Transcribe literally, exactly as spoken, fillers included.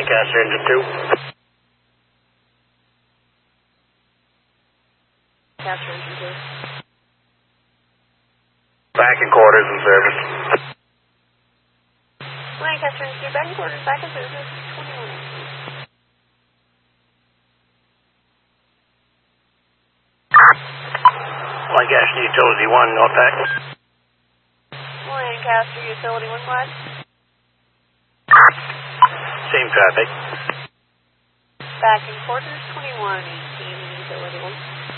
Lancaster engine two. Lancaster engine two. Back in quarters in service. Lancaster engine two, back in quarters, back in service, twenty-one. Lancaster Utility one, note back. Lancaster Utility one, glad. Same traffic. Back in quarters, twenty-one eighteen, Utility one.